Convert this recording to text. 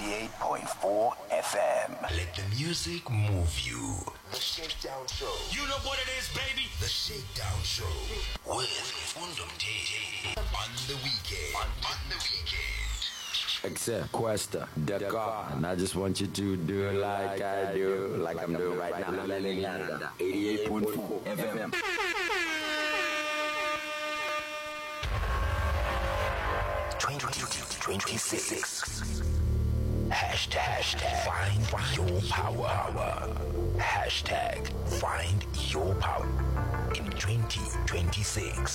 88.4 FM. Let the music move you. The Shakedown Show. You know what it is, baby. The Shakedown Show. With Undum on the weekend. On the weekend. Accept Questa, Dakar, and I just want you to do it like I do, like I'm doing right now. 88.4 FM. Hashtag find your power. Hashtag find your power in 2026.